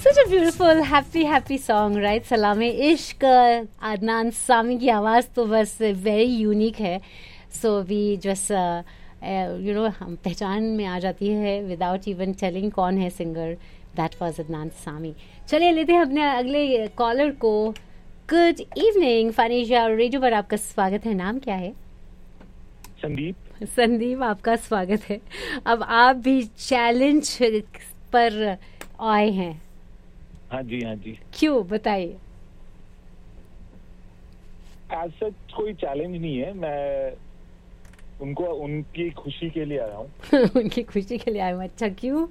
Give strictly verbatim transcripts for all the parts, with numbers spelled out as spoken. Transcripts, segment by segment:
Such a beautiful, happy, happy song, right? Salameh इश्क, अदनान सामी की आवाज़ तो बस very unique है. So we just, uh, uh, you know, हम पहचान में आ जाती है without even telling कौन है singer. That was Adnan Sami. चलिए लेते हैं अपने अगले कॉलर को. Good evening, फानिशा रेडियो पर आपका स्वागत है. नाम क्या है? संदीप. संदीप, आपका स्वागत है. अब आप भी चैलेंज पर आए हैं. हाँ जी हाँ जी. क्यों, बताइए. आज सच कोई चैलेंज नहीं है. मैं उनको उनकी खुशी के लिए आया हूँ. उनकी खुशी के लिए आया हूँ. अच्छा, क्यों?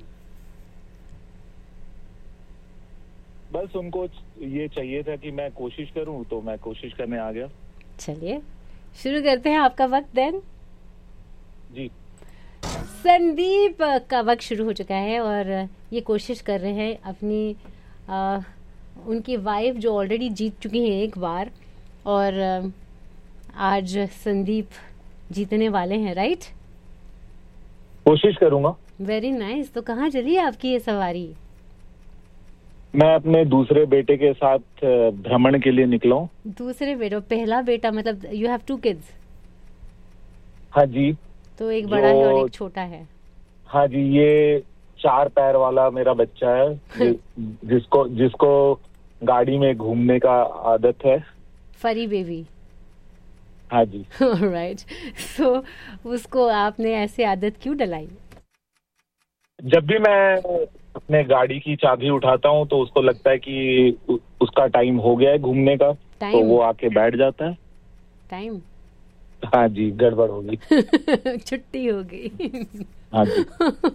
बस उनको ये चाहिए था कि मैं कोशिश करूँ, तो मैं कोशिश करने आ गया. चलिए शुरू करते हैं आपका वक्त देन. जी. संदीप का वक्त शुरू हो चुका है और ये कोशिश कर रहे हैं अपनी आ, उनकी वाइफ जो ऑलरेडी जीत चुकी हैं एक बार, और आज संदीप जीतने वाले हैं, राइट? कोशिश करूंगा. Very nice. तो कहाँ चली है आपकी ये सवारी? मैं अपने दूसरे बेटे के साथ भ्रमण के लिए निकला हूँ. दूसरे बेटा? पहला बेटा मतलब यू हैव टू किड्स? हाँ जी. तो एक बड़ा है और एक छोटा है. हाँ जी. ये चार पैर वाला मेरा बच्चा है जि, जिसको जिसको गाड़ी में घूमने का आदत है. फरी बेबी. हाँ जी. राइट. सो उसको आपने ऐसे आदत क्यों डलाई? जब भी मैं अपने गाड़ी की चाबी उठाता हूँ तो उसको लगता है कि उ, उसका टाइम हो गया है घूमने का. टाइम? तो वो आके बैठ जाता है. टाइम? हाँ जी, गड़बड़ होगी. छुट्टी हो गई. हाँ जी.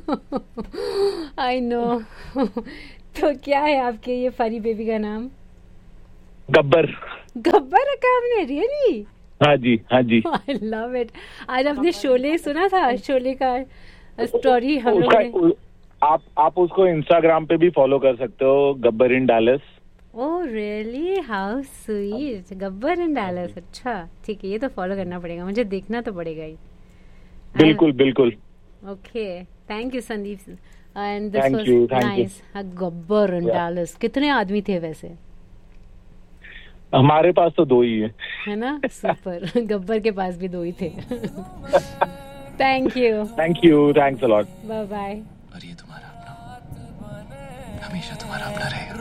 I know. तो क्या है आपके ये फरी बेबी का नाम? गब्बर. गब्बर रखा आपने? रियली? हाँ जी हाँ जी. I love it. आज आपने शोले सुना था? शोले का स्टोरी हम लोगों ने. आप आप उसको इंस्टाग्राम पे भी फॉलो कर सकते हो, गब्बर इन Dallas. Oh really? How sweet. Gabbar in Dallas. अच्छा ठीक है, ये तो फॉलो करना पड़ेगा मुझे, देखना तो पड़ेगा ही. बिल्कुल बिल्कुल. Okay, thank you Sandeep. And this Thank was you, thank nice. Gabbar in Dallas. कितने आदमी थे वैसे? हमारे पास तो दो ही है. है ना? सुपर. गब्बर के पास भी दो ही थे. Thank you. Thank you. Thanks a lot. Bye bye. और ये तुम्हारा अपना हमेशा तुम्हारा अपना रहेगा.